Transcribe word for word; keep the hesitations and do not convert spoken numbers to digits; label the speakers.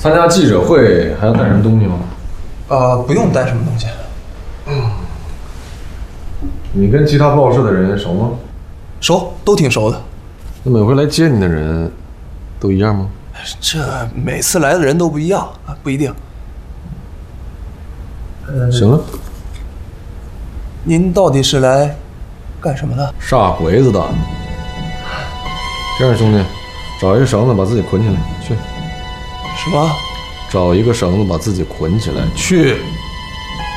Speaker 1: 参加记者会还要带什么东西吗？
Speaker 2: 呃，不用带什么东西。
Speaker 1: 嗯。你跟其他报社的人熟吗？
Speaker 2: 熟，都挺熟的。
Speaker 1: 那每回来接你的人，都一样吗？
Speaker 2: 这每次来的人都不一样啊，不一定。
Speaker 1: 呃，行了。
Speaker 2: 您到底是来干什么的？
Speaker 1: 杀鬼子的。这样，兄弟，找一个绳子把自己捆起来，去。
Speaker 2: 什么？
Speaker 1: 找一个绳子把自己捆起来，去。